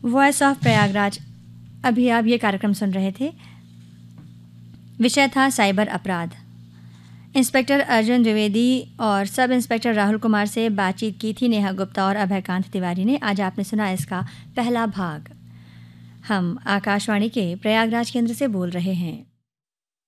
Voice of Prayagraj. अभी आप ये कार्यक्रम सुन रहे थे। विषय था साइबर अपराध। इंस्पेक्टर अर्जुन द्विवेदी और सब इंस्पेक्टर राहुल कुमार से बातचीत की थी नेहा गुप्ता और अभयकांत तिवारी ने। आज आपने सुना इसका पहला भाग। हम आकाशवाणी के प्रयागराज केंद्र से बोल रहे हैं।